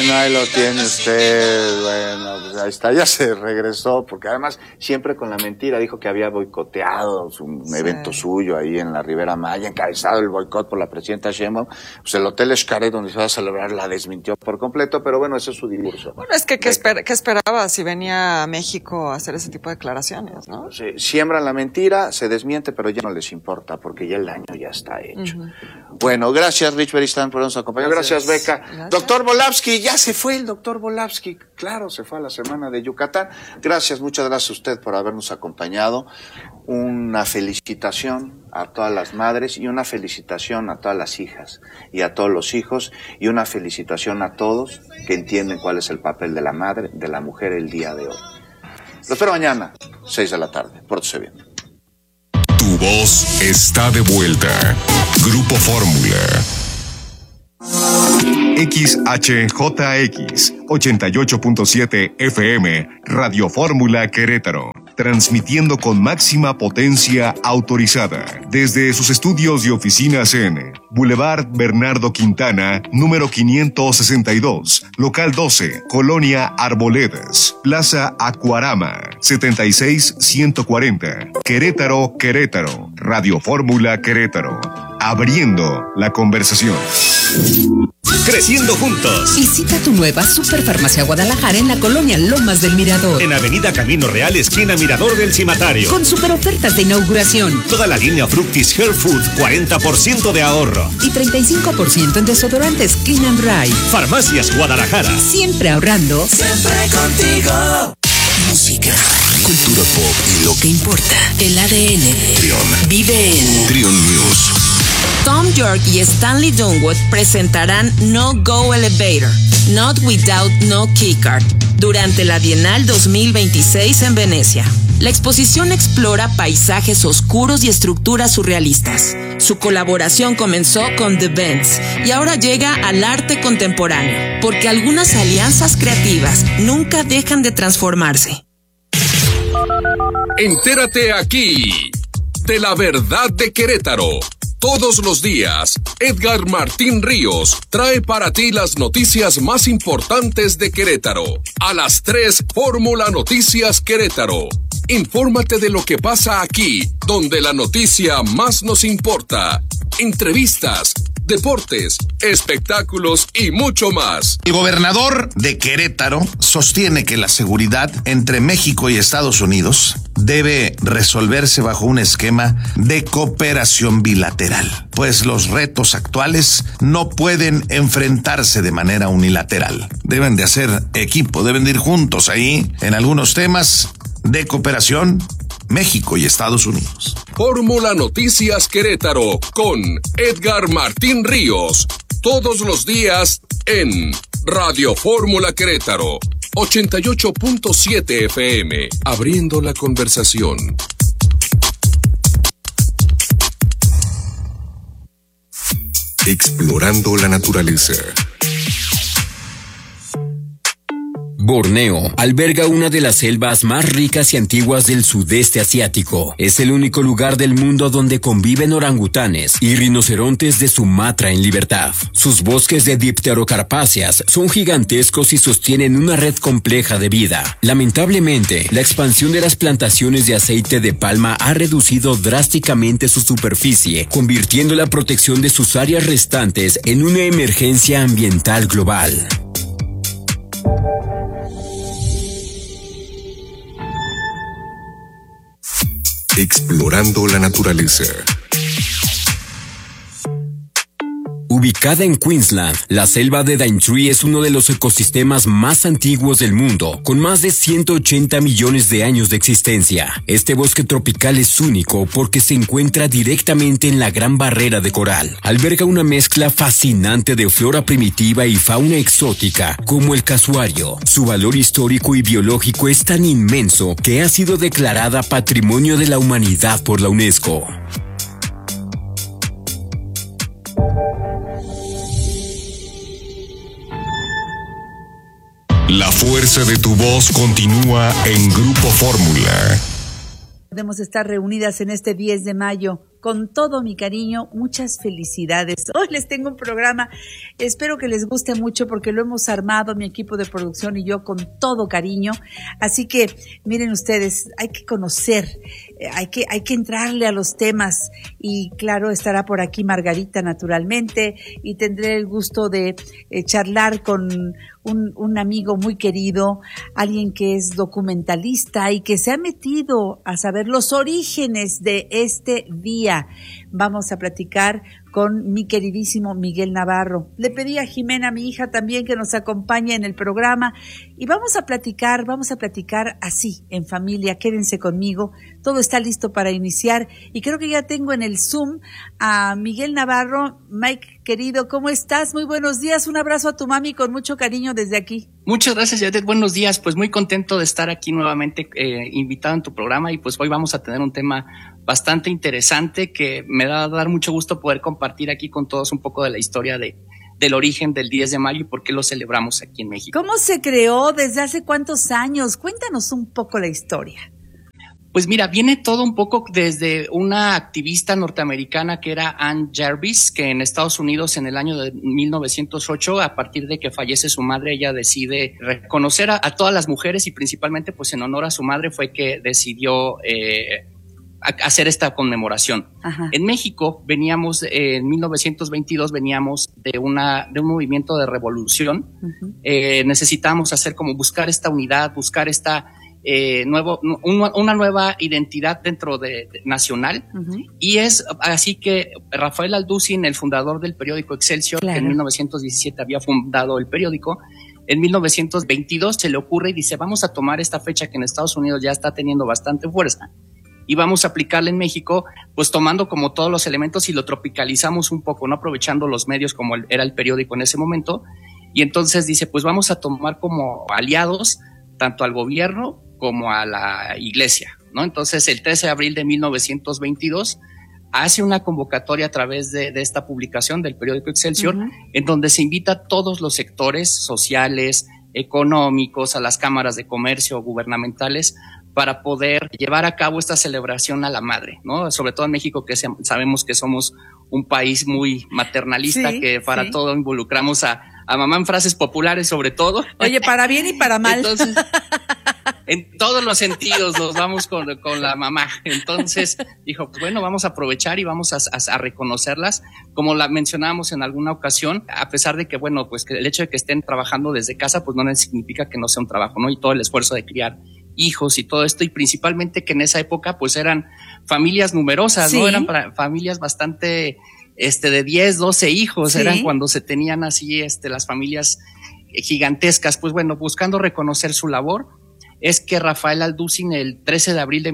Bueno, ahí lo tiene usted. Bueno, pues ahí está, ya se regresó, porque además siempre con la mentira dijo que había boicoteado un evento suyo ahí en la Ribera Maya, encabezado el boicot por la presidenta Sheinbaum. Pues el Hotel Xcaret, donde se va a celebrar, la desmintió por completo, pero bueno, ese es su discurso. Bueno, es que ¿qué esperaba si venía a México a hacer ese tipo de declaraciones, no? Siembran la mentira, se desmiente, pero ya no les importa, porque ya el daño ya está hecho. Bueno, gracias Rich Beristain por nos acompañar. Gracias Beca. Gracias. Doctor Volavsky, ya se fue el doctor Volavsky. Claro, se fue a la semana de Yucatán. Gracias, muchas gracias a usted por habernos acompañado. Una felicitación a todas las madres y una felicitación a todas las hijas y a todos los hijos y una felicitación a todos que entienden cuál es el papel de la madre, de la mujer el día de hoy. Lo espero mañana, 6 de la tarde. Pórtese bien. Tu voz está de vuelta. Grupo Fórmula. XHJX 88.7 FM Radio Fórmula Querétaro, transmitiendo con máxima potencia autorizada desde sus estudios y oficinas en Boulevard Bernardo Quintana, número 562, local 12, Colonia Arboledas, Plaza Acuarama, 76140, Querétaro, Querétaro. Radio Fórmula Querétaro, abriendo la conversación. Creciendo juntos. Visita tu nueva Superfarmacia Guadalajara en la colonia Lomas del Mirador. En Avenida Camino Real, esquina Mirador del Cimatario. Con super ofertas de inauguración. Toda la línea Fructis Hair Food, 40% de ahorro. Y 35% en desodorantes Clean and Dry. Farmacias Guadalajara. Siempre ahorrando. Siempre contigo. Música, cultura pop y lo que importa. El ADN de Trion vive en Trion News. Tom York y Stanley Dunwood presentarán No Go Elevator, Not Without No Keycard, durante la Bienal 2026 en Venecia. La exposición explora paisajes oscuros y estructuras surrealistas. Su colaboración comenzó con The Bends y ahora llega al arte contemporáneo, porque algunas alianzas creativas nunca dejan de transformarse. Entérate aquí de la verdad de Querétaro. Todos los días, Edgar Martín Ríos trae para ti las noticias más importantes de Querétaro. A las 3, Fórmula Noticias Querétaro. Infórmate de lo que pasa aquí, donde la noticia más nos importa. Entrevistas, deportes, espectáculos y mucho más. El gobernador de Querétaro sostiene que la seguridad entre México y Estados Unidos debe resolverse bajo un esquema de cooperación bilateral, pues los retos actuales no pueden enfrentarse de manera unilateral. Deben de hacer equipo, deben de ir juntos ahí en algunos temas de cooperación México y Estados Unidos. Fórmula Noticias Querétaro con Edgar Martín Ríos. Todos los días en Radio Fórmula Querétaro. 88.7 FM. Abriendo la conversación. Explorando la naturaleza. Borneo alberga una de las selvas más ricas y antiguas del sudeste asiático. Es el único lugar del mundo donde conviven orangutanes y rinocerontes de Sumatra en libertad. Sus bosques de dipterocarpáceas son gigantescos y sostienen una red compleja de vida. Lamentablemente, la expansión de las plantaciones de aceite de palma ha reducido drásticamente su superficie, convirtiendo la protección de sus áreas restantes en una emergencia ambiental global. Explorando la naturaleza. Ubicada en Queensland, la selva de Daintree es uno de los ecosistemas más antiguos del mundo, con más de 180 millones de años de existencia. Este bosque tropical es único porque se encuentra directamente en la Gran Barrera de Coral. Alberga una mezcla fascinante de flora primitiva y fauna exótica, como el casuario. Su valor histórico y biológico es tan inmenso que ha sido declarada Patrimonio de la Humanidad por la UNESCO. La fuerza de tu voz continúa en Grupo Fórmula. Podemos estar reunidas en este 10 de mayo con todo mi cariño, muchas felicidades. Hoy les tengo un programa, espero que les guste mucho porque lo hemos armado mi equipo de producción y yo con todo cariño. Así que miren ustedes, hay que conocer, hay que entrarle a los temas y claro, estará por aquí Margarita naturalmente y tendré el gusto de charlar con un amigo muy querido, alguien que es documentalista y que se ha metido a saber los orígenes de este día. Vamos a platicar con mi queridísimo Miguel Navarro. Le pedí a Jimena, mi hija, también que nos acompañe en el programa y vamos a platicar así, en familia. Quédense conmigo, todo está listo para iniciar y creo que ya tengo en el Zoom a Miguel Navarro. Mike, querido, ¿cómo estás? Muy buenos días, un abrazo a tu mami con mucho cariño desde aquí. Muchas gracias, Yadet, buenos días, pues muy contento de estar aquí nuevamente invitado en tu programa y pues hoy vamos a tener un tema bastante interesante que me va a dar mucho gusto poder compartir aquí con todos un poco de la historia del origen del 10 de mayo y por qué lo celebramos aquí en México. ¿Cómo se creó? ¿Desde hace cuántos años? Cuéntanos un poco la historia. Pues mira, viene todo un poco desde una activista norteamericana que era Ann Jarvis, que en Estados Unidos en el año de 1908, a partir de que fallece su madre, ella decide reconocer a todas las mujeres y principalmente pues en honor a su madre fue que decidió hacer esta conmemoración. Ajá. En México veníamos, en 1922 veníamos de un movimiento de revolución. Uh-huh. Necesitábamos hacer como buscar esta unidad, buscar esta una nueva identidad dentro de nacional. Uh-huh. Y es así que Rafael Alducin, el fundador del periódico Excelsior, claro, que en 1917 había fundado el periódico, en 1922 se le ocurre y dice, vamos a tomar esta fecha que en Estados Unidos ya está teniendo bastante fuerza y vamos a aplicarla en México, pues tomando como todos los elementos y lo tropicalizamos un poco, no aprovechando los medios como era el periódico en ese momento. Y entonces dice, pues vamos a tomar como aliados tanto al gobierno como a la iglesia, ¿no? Entonces el 13 de abril de 1922 hace una convocatoria a través de esta publicación del periódico Excelsior, uh-huh, en donde se invita a todos los sectores sociales, económicos, a las cámaras de comercio gubernamentales para poder llevar a cabo esta celebración a la madre, ¿no? Sobre todo en México, que sabemos que somos un país muy maternalista, sí, que para todo involucramos a mamá en frases populares sobre todo. Oye, para bien y para mal. Entonces, en todos los sentidos nos vamos con la mamá. Entonces dijo, pues bueno, vamos a aprovechar y vamos a reconocerlas. Como la mencionábamos en alguna ocasión, a pesar de que, bueno, pues que el hecho de que estén trabajando desde casa, pues no significa que no sea un trabajo, ¿no? Y todo el esfuerzo de criar hijos y todo esto, y principalmente que en esa época pues eran familias numerosas, sí, ¿no? Eran familias bastante de 10, 12 hijos, sí, eran cuando se tenían así las familias gigantescas. Pues bueno, buscando reconocer su labor, es que Rafael Alducin el 13 de abril de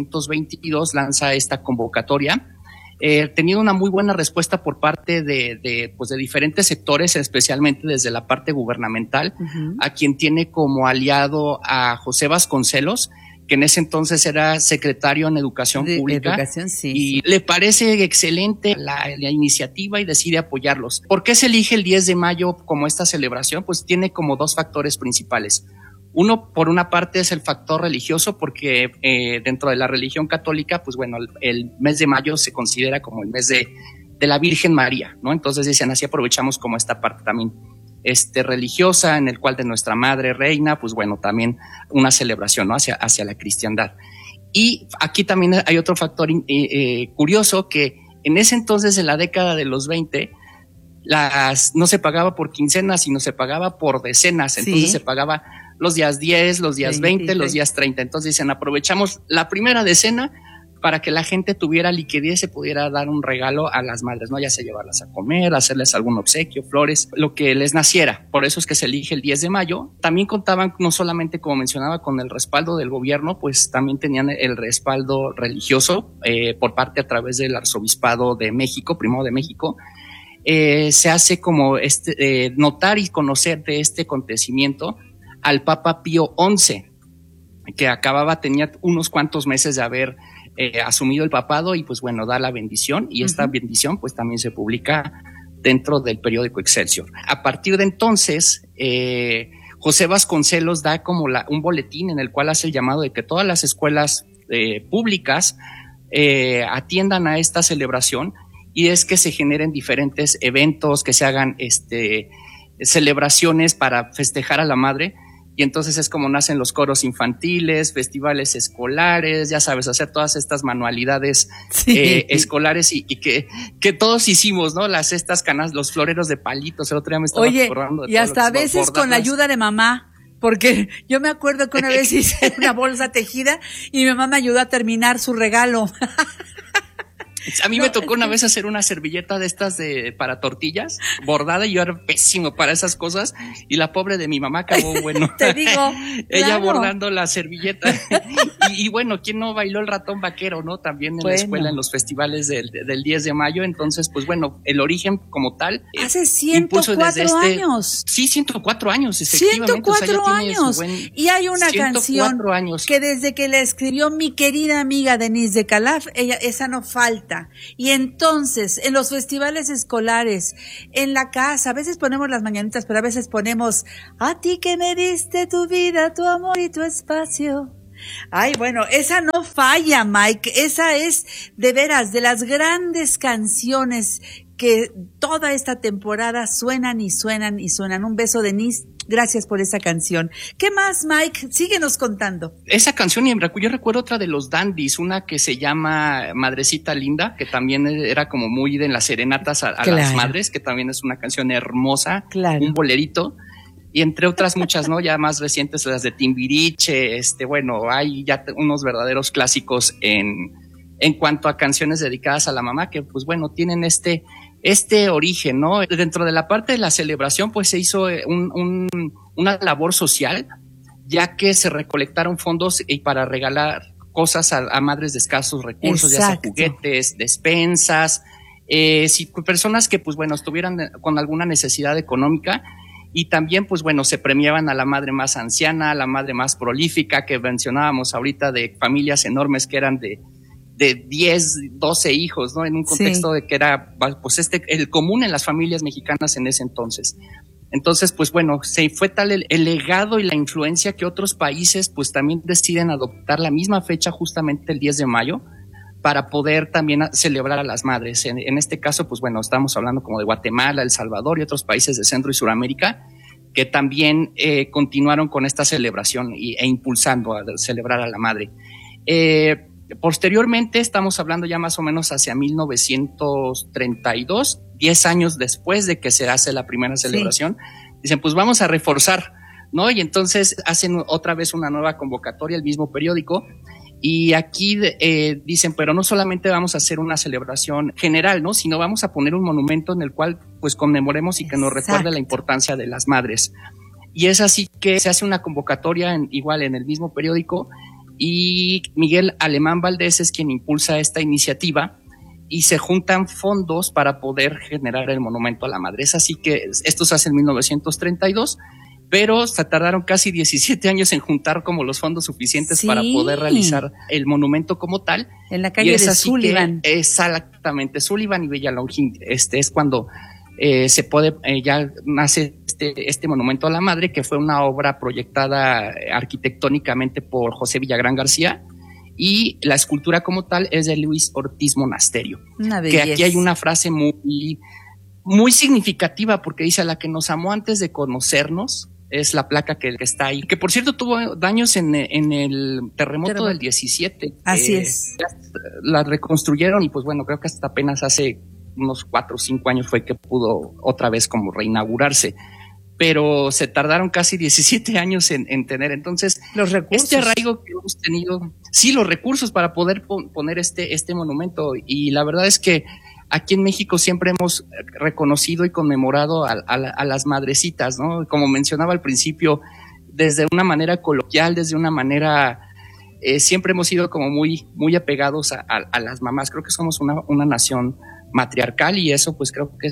1922 lanza esta convocatoria, teniendo una muy buena respuesta por parte de diferentes sectores, especialmente desde la parte gubernamental, uh-huh, a quien tiene como aliado a José Vasconcelos, que en ese entonces era secretario en Educación Pública, sí, y sí, le parece excelente la iniciativa y decide apoyarlos. ¿Por qué se elige el 10 de mayo como esta celebración? Pues tiene como dos factores principales. Uno, por una parte, es el factor religioso, porque dentro de la religión católica, pues bueno, el mes de mayo se considera como el mes de la Virgen María, ¿no? Entonces dicen, así aprovechamos como esta parte también religiosa, en el cual de nuestra madre reina, pues bueno, también una celebración, ¿no? hacia la cristiandad. Y aquí también hay otro factor curioso, que en ese entonces, en la década de los 20, no se pagaba por quincenas, sino se pagaba por decenas. Entonces sí, se pagaba los días 10, los días 20, los días 30. Entonces dicen, aprovechamos la primera decena para que la gente tuviera liquidez y se pudiera dar un regalo a las madres, ¿no? Ya sea llevarlas a comer, hacerles algún obsequio, flores, lo que les naciera. Por eso es que se elige el 10 de mayo. También contaban no solamente, como mencionaba, con el respaldo del gobierno, pues también tenían el respaldo religioso por parte a través del Arzobispado de México, Primado de México. Se hace como notar y conocer de este acontecimiento al Papa Pío XI, que tenía unos cuantos meses de haber asumido el papado y pues bueno, da la bendición, y esta bendición pues también se publica dentro del periódico Excelsior. A partir de entonces, José Vasconcelos da como un boletín en el cual hace el llamado de que todas las escuelas públicas atiendan a esta celebración, y es que se generen diferentes eventos, que se hagan celebraciones para festejar a la madre. Y entonces es como nacen los coros infantiles, festivales escolares, ya sabes, hacer todas estas manualidades escolares y que todos hicimos, ¿no? Estas canas, los floreros de palitos. El otro día me estaba acordando de y hasta a veces bordarlas. Con la ayuda de mamá, porque yo me acuerdo que una vez hice una bolsa tejida y mi mamá me ayudó a terminar su regalo. A mí me tocó una vez hacer una servilleta de estas para tortillas, bordada, y yo era pésimo para esas cosas, y la pobre de mi mamá acabó, bueno, te digo, ella claro, bordando la servilleta, y bueno, ¿quién no bailó el ratón vaquero, no? También en la escuela, en los festivales del 10 de mayo, entonces, pues bueno, el origen como tal. Hace 104 años. Sí, 104 años, efectivamente. 104 años. Y hay una canción que desde que la escribió mi querida amiga Denise de Calaf, esa no falta. Y entonces, en los festivales escolares, en la casa, a veces ponemos las mañanitas, pero a veces ponemos a ti que me diste tu vida, tu amor y tu espacio. Ay, bueno, esa no falla, Mike. Esa es, de veras, de las grandes canciones que toda esta temporada suenan y suenan y suenan. Un beso, Denise. Gracias por esa canción. ¿Qué más, Mike? Síguenos contando. Esa canción, y yo recuerdo otra de los Dandies, una que se llama Madrecita Linda, que también era como muy de las serenatas a las madres, que también es una canción hermosa, un bolerito. Y entre otras muchas, ¿no? Ya más recientes, las de Timbiriche, bueno, hay ya unos verdaderos clásicos en cuanto a canciones dedicadas a la mamá, que pues bueno, tienen este origen, ¿no? Dentro de la parte de la celebración, pues se hizo una labor social, ya que se recolectaron fondos para regalar cosas a madres de escasos recursos, ya sea juguetes, despensas, personas que pues bueno, estuvieran con alguna necesidad económica. Y también, pues bueno, se premiaban a la madre más anciana, a la madre más prolífica, que mencionábamos ahorita, de familias enormes que eran de 10, 12 hijos, ¿no? En un contexto de que era, pues el común en las familias mexicanas en ese entonces. Entonces, pues bueno, se fue tal el legado y la influencia que otros países, pues también deciden adoptar la misma fecha, justamente el 10 de mayo, para poder también celebrar a las madres. En este caso, pues bueno, estamos hablando como de Guatemala, El Salvador y otros países de Centro y Suramérica, que también continuaron con esta celebración e impulsando a celebrar a la madre. Posteriormente, estamos hablando ya más o menos hacia 1932, 10 años después de que se hace la primera celebración, dicen, pues vamos a reforzar, ¿no? Y entonces hacen otra vez una nueva convocatoria, el mismo periódico, y aquí dicen, pero no solamente vamos a hacer una celebración general, ¿no? Sino vamos a poner un monumento en el cual pues conmemoremos y que nos recuerde la importancia de las madres. Y es así que se hace una convocatoria igual en el mismo periódico, y Miguel Alemán Valdés es quien impulsa esta iniciativa y se juntan fondos para poder generar el monumento a la madre. Es así que esto se hace en 1932, pero se tardaron casi 17 años en juntar como los fondos suficientes para poder realizar el monumento como tal. En la calle de Sullivan. Exactamente, Sullivan y Villalongín. Es cuando se puede, ya nace este monumento a la madre, que fue una obra proyectada arquitectónicamente por José Villagrán García, y la escultura como tal es de Luis Ortiz Monasterio. Que aquí hay una frase muy significativa, porque dice: la que nos amó antes de conocernos. Es la placa que está ahí, que por cierto tuvo daños en el terremoto del 17. Así es. La reconstruyeron y pues bueno, creo que hasta apenas hace unos 4 o 5 años fue que pudo otra vez como reinaugurarse, pero se tardaron casi 17 años en tener. Entonces, los recursos. Este arraigo que hemos tenido, sí, los recursos para poder poner este monumento, y la verdad es que aquí en México siempre hemos reconocido y conmemorado a las madrecitas, ¿no? Como mencionaba al principio, desde una manera coloquial, desde una manera, siempre hemos sido como muy, muy apegados a las mamás. Creo que somos una nación matriarcal, y eso pues creo que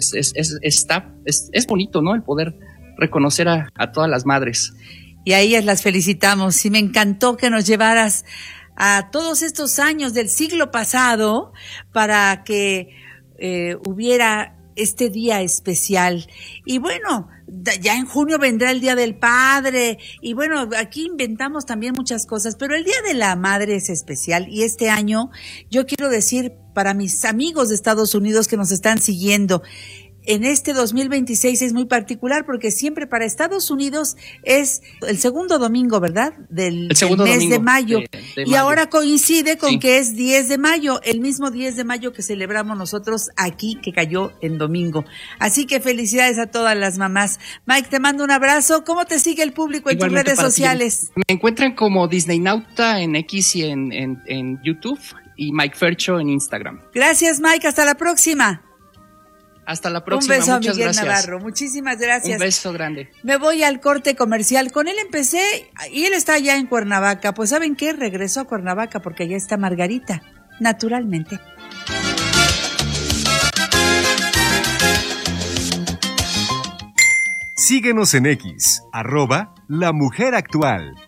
es bonito, ¿no? El poder reconocer a todas las madres. Y a ellas las felicitamos, y me encantó que nos llevaras a todos estos años del siglo pasado para que hubiera este día especial. Y bueno, ya en junio vendrá el Día del Padre, y bueno, aquí inventamos también muchas cosas, pero el Día de la Madre es especial, y este año yo quiero decir para mis amigos de Estados Unidos que nos están siguiendo, en este 2026 es muy particular porque siempre para Estados Unidos es el segundo domingo, ¿verdad? Del mes de mayo. De y mayo. ahora coincide con Sí. que es 10 de mayo, el mismo 10 de mayo que celebramos nosotros aquí, que cayó en domingo. Así que felicidades a todas las mamás. Mike, te mando un abrazo. ¿Cómo te sigue el público en Igualmente tus redes para ti. sociales? Me encuentran como Disneynauta en X y en YouTube, y Mike Fercho en Instagram. Gracias, Mike. Hasta la próxima. Hasta la próxima. Un beso a Muchas Miguel gracias. Navarro. Muchísimas gracias. Un beso grande. Me voy al corte comercial. Con él empecé y él está allá en Cuernavaca. Pues ¿saben qué? Regresó a Cuernavaca porque allá está Margarita, naturalmente. Síguenos en X, @LaMujerActual.